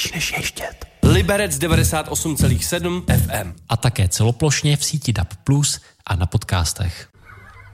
lepší než ještět. Liberec 98,7 FM. A také celoplošně v síti DAB+ a na podcastech.